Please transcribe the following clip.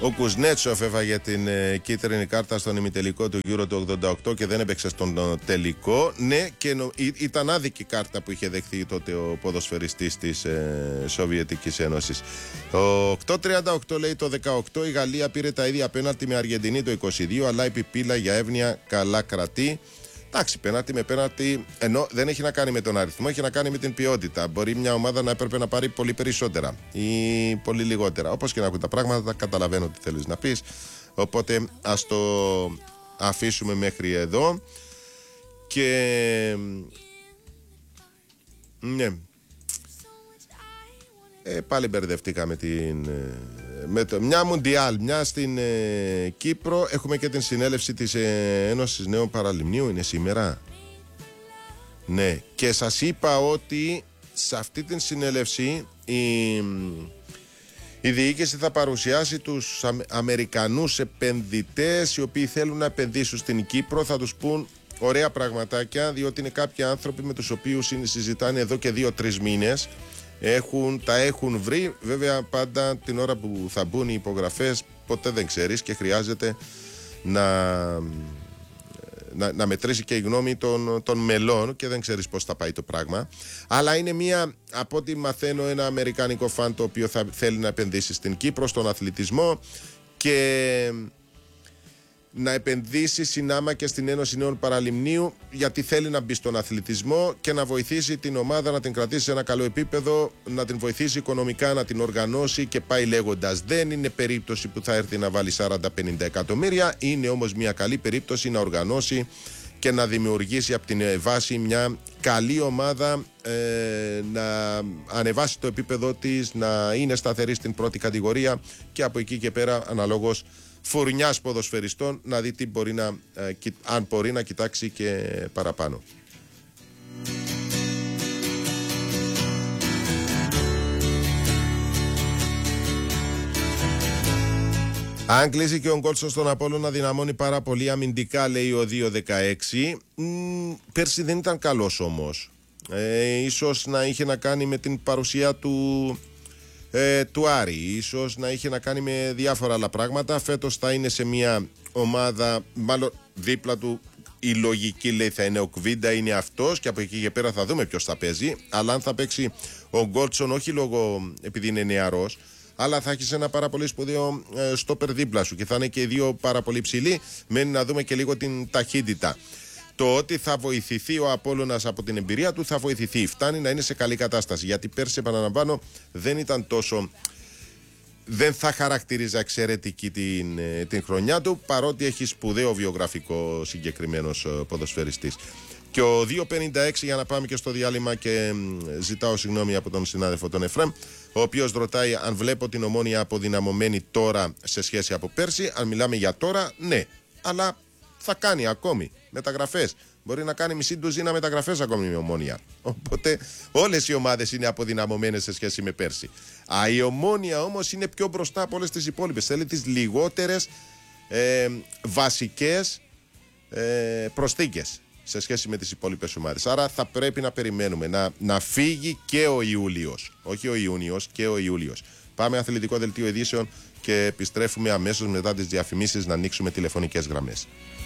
Ο Κουζνέτσοφ έφαγε την κίτρινη κάρτα στον ημιτελικό του Euro του 88 και δεν έπαιξε στον τελικό. Ναι, και ήταν άδικη κάρτα που είχε δεχθεί τότε ο ποδοσφαιριστής της Σοβιετικής Ένωσης. Το 8-38 λέει το 18 η Γαλλία πήρε τα ίδια πέναλτι με Αργεντινή το 22, αλλά η Πιπίλα για εύνοια καλά κρατεί. Εντάξει, πέναλτι με πέναλτι, ενώ δεν έχει να κάνει με τον αριθμό, έχει να κάνει με την ποιότητα. Μπορεί μια ομάδα να έπρεπε να πάρει πολύ περισσότερα ή πολύ λιγότερα. Όπως και να έχουν τα πράγματα, καταλαβαίνω τι θέλεις να πεις. Οπότε ας το αφήσουμε μέχρι εδώ. Και ναι, πάλι μπερδευτήκαμε μια Μουντιάλ, μια στην Κύπρο. Έχουμε και την συνέλευση της Ένωσης Νέων Παραλιμνίου. Είναι σήμερα. Ναι, και σας είπα ότι σε αυτή την συνέλευση η διοίκηση θα παρουσιάσει τους Αμερικανούς επενδυτές οι οποίοι θέλουν να επενδύσουν στην Κύπρο. Θα τους πούν ωραία πραγματάκια, διότι είναι κάποιοι άνθρωποι με τους οποίους συζητάνε εδώ και 2-3 μήνες. Τα έχουν βρει. Βέβαια πάντα την ώρα που θα μπουν οι υπογραφές ποτέ δεν ξέρεις και χρειάζεται να μετρήσει και η γνώμη των μελών και δεν ξέρεις πώς θα πάει το πράγμα. Αλλά είναι από ό,τι μαθαίνω, ένα αμερικανικό φαν το οποίο θα θέλει να επενδύσει στην Κύπρο, στον αθλητισμό και να επενδύσει συνάμα και στην Ένωση Νέων Παραλιμνίου, γιατί θέλει να μπει στον αθλητισμό και να βοηθήσει την ομάδα να την κρατήσει σε ένα καλό επίπεδο, να την βοηθήσει οικονομικά, να την οργανώσει και πάει λέγοντας. Δεν είναι περίπτωση που θα έρθει να βάλει 40-50 εκατομμύρια, είναι όμως μια καλή περίπτωση να οργανώσει και να δημιουργήσει από την βάση μια καλή ομάδα, να ανεβάσει το επίπεδο της, να είναι σταθερή στην πρώτη κατηγορία και από εκεί και πέρα αναλόγως φουρνιάς ποδοσφαιριστών να δει τι αν μπορεί να κοιτάξει και παραπάνω. Αν κλείσει και ο Γκόλτσο στον Απόλλωνα να δυναμώνει πάρα πολύ αμυντικά, λέει ο 2-16. Πέρσι δεν ήταν καλός όμως. Ίσως να είχε να κάνει με την παρουσία του Άρη, ίσως να είχε να κάνει με διάφορα άλλα πράγματα. Φέτος θα είναι σε μια ομάδα, μάλλον δίπλα του η λογική λέει θα είναι ο Κβίντα, είναι αυτός και από εκεί και πέρα θα δούμε ποιος θα παίζει. Αλλά αν θα παίξει ο Γκόλτσον, όχι λόγω επειδή είναι νεαρός, αλλά θα έχεις ένα πάρα πολύ σπουδαίο στόπερ δίπλα σου και θα είναι και οι δύο πάρα πολύ ψηλοί. Μένει να δούμε και λίγο την ταχύτητα. Το ότι θα βοηθηθεί ο Απόλλωνας από την εμπειρία του θα βοηθηθεί. Φτάνει να είναι σε καλή κατάσταση. Γιατί πέρσι, επαναλαμβάνω, δεν ήταν τόσο. Δεν θα χαρακτηρίζα εξαιρετική την χρονιά του, παρότι έχει σπουδαίο βιογραφικό συγκεκριμένος ποδοσφαιριστής. Και ο 2.56, για να πάμε και στο διάλειμμα και ζητάω συγγνώμη από τον συνάδελφο τον Εφραίμ, ο οποίος ρωτάει αν βλέπω την Ομόνοια αποδυναμωμένη τώρα σε σχέση από πέρσι. Αν μιλάμε για τώρα, ναι. Αλλά θα κάνει ακόμη μεταγραφές. Μπορεί να κάνει μισή ντουζίνα μεταγραφές ακόμη η Ομόνοια. Οπότε όλες οι ομάδες είναι αποδυναμωμένες σε σχέση με πέρσι. Η Ομόνοια όμως είναι πιο μπροστά από όλες τις υπόλοιπες. Θέλει τις λιγότερες βασικές προσθήκες σε σχέση με τις υπόλοιπες ομάδες. Άρα θα πρέπει να περιμένουμε να φύγει και ο Ιούλιος. Όχι ο Ιούνιος, και ο Ιούλιος. Πάμε αθλητικό δελτίο ειδήσεων και επιστρέφουμε αμέσως μετά τις διαφημίσεις να ανοίξουμε τηλεφωνικές γραμμές.